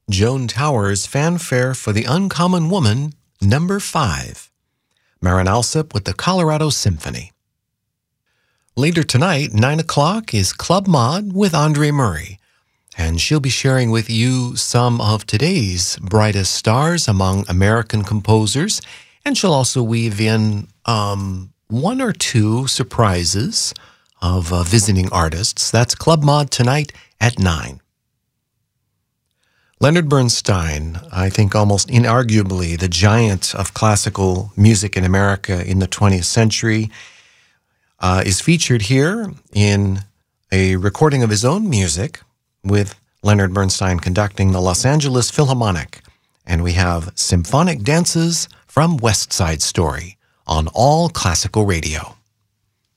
Joan Towers' Fanfare for the Uncommon Woman, number 5. Marin Alsop with the Colorado Symphony. Later tonight, 9 o'clock, is Club Mod with Andre Murray, and she'll be sharing with you some of today's brightest stars among American composers, and she'll also weave in one or two surprises of visiting artists. That's Club Mod tonight at 9. Leonard Bernstein, I think almost inarguably the giant of classical music in America in the 20th century, is featured here in a recording of his own music with Leonard Bernstein conducting the Los Angeles Philharmonic. And we have Symphonic Dances from West Side Story on All Classical Radio.